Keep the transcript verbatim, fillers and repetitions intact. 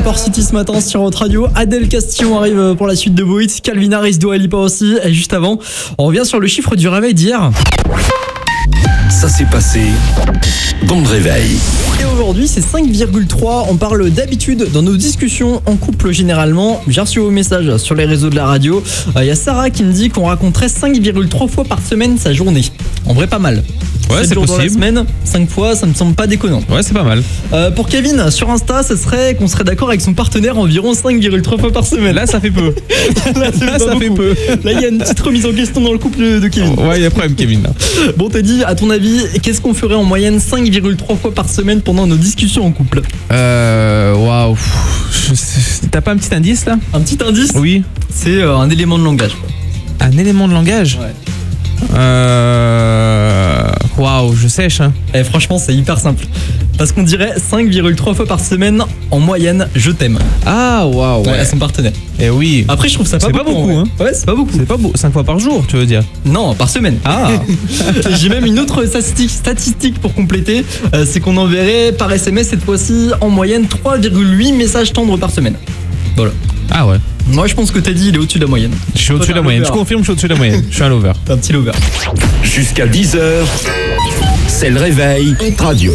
Port City ce matin sur votre radio. Adèle Castillon arrive pour la suite de Beau Hit. Calvin Harris, Dua Lipa aussi. Et juste avant, on revient sur le chiffre du réveil d'hier. Ça s'est passé dans le réveil. Et aujourd'hui, c'est cinq virgule trois. On parle d'habitude dans nos discussions en couple généralement. J'ai reçu vos messages sur les réseaux de la radio. Il euh, y a Sarah qui me dit qu'on raconterait cinq virgule trois fois par semaine sa journée. En vrai, pas mal. Ouais, c'est jours possible. Dans la semaine, cinq fois, ça me semble pas déconnant. Ouais, c'est pas mal. Euh, pour Kevin, sur Insta, ça serait qu'on serait d'accord avec son partenaire environ cinq virgule trois fois par semaine. Là, ça fait peu. Là, Là, ça fait peu. Là, il y a une petite remise en question dans le couple de Kevin. Ouais, il y a problème, Kevin. Là. Bon, t'as dit, à ton avis, qu'est-ce qu'on ferait en moyenne cinq virgule trois fois par semaine pendant nos discussions en couple? Euh. Waouh. Je- T'as pas un petit indice là? Un petit indice, Oui. c'est euh, un élément de langage. Un élément de langage? Ouais. Euh. Waouh, je sèche, hein. Et franchement, c'est hyper simple. Parce qu'on dirait cinq virgule trois fois par semaine en moyenne, je t'aime. Ah, waouh, Ouais, ouais. à son partenaire. Eh oui. Après, je trouve ça pas C'est pas beaucoup. beaucoup, en hein. vrai. Ouais, c'est pas beaucoup. C'est pas beau. cinq fois par jour, tu veux dire? Non, par semaine. Ah. Et j'ai même une autre statistique, statistique pour compléter, euh, c'est qu'on enverrait par S M S cette fois-ci en moyenne trois virgule huit messages tendres par semaine. Voilà. Ah ouais. Moi je pense que Teddy il est au-dessus de la moyenne. Je suis au-dessus de la Toi, t'es un moyenne. Je lover. confirme, je suis au-dessus de la moyenne. Je suis un lover. T'es un petit lover. Jusqu'à dix heures, c'est le réveil Hit Radio.